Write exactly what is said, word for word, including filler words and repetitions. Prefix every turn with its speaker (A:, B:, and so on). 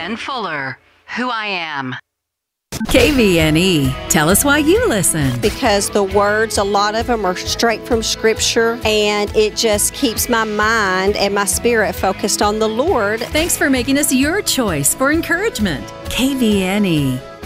A: Jen Fuller, Who I Am.
B: K V N E. Tell us why you listen.
C: Because the words, a lot of them are straight from Scripture, and it just keeps my mind and my spirit focused on the Lord.
B: Thanks for making us your choice for encouragement. K V N E.